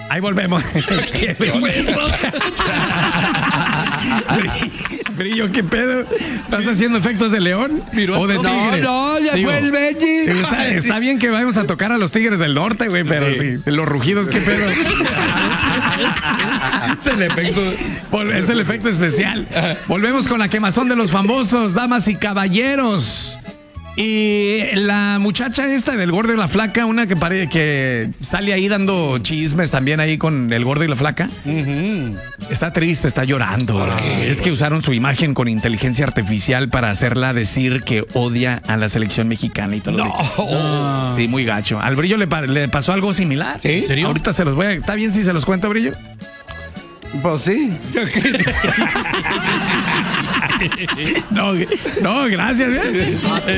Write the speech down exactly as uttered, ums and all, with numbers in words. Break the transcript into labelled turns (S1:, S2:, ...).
S1: Ahí volvemos. ¿Qué fue eso? Brillo, ¿qué pedo? ¿Estás haciendo efectos de león? ¿O de tigre?
S2: No, no, ya
S1: Digo,
S2: fue el Benji.
S1: Está, está bien que vayamos a tocar a los Tigres del Norte, güey, pero sí, los rugidos, ¿qué pedo? Es el efecto, es el efecto especial. Volvemos con la quemazón de los famosos, damas y caballeros. Y la muchacha esta del gordo y la flaca, una que parece que sale ahí dando chismes también ahí con el gordo y la flaca. Uh-huh. Está triste, está llorando. Es que usaron su imagen con inteligencia artificial para hacerla decir que odia a la selección mexicana y todo. No. no. Sí, muy gacho. Al Brillo le, le pasó algo similar.
S2: ¿Sí? ¿En serio?
S1: Ahorita se los voy a... ¿Está bien si se los cuento, Brillo?
S2: Pues sí.
S1: no, no, gracias. ¿eh?